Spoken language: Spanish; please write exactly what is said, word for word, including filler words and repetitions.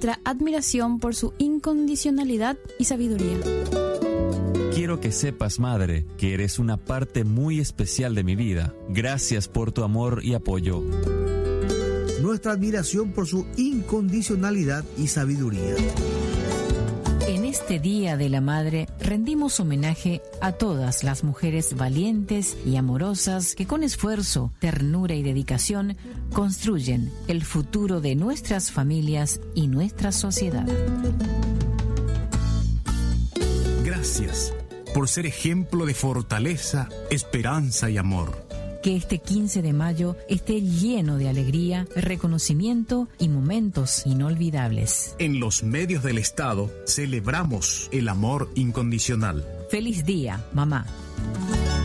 nuestra admiración por su incondicionalidad y sabiduría. Quiero que sepas, madre, que eres una parte muy especial de mi vida. Gracias por tu amor y apoyo. Nuestra admiración por su incondicionalidad y sabiduría. En este Día de la Madre rendimos homenaje a todas las mujeres valientes y amorosas que con esfuerzo, ternura y dedicación construyen el futuro de nuestras familias y nuestra sociedad. Gracias por ser ejemplo de fortaleza, esperanza y amor. Que este quince de mayo esté lleno de alegría, reconocimiento y momentos inolvidables. En los medios del Estado celebramos el amor incondicional. ¡Feliz día, mamá!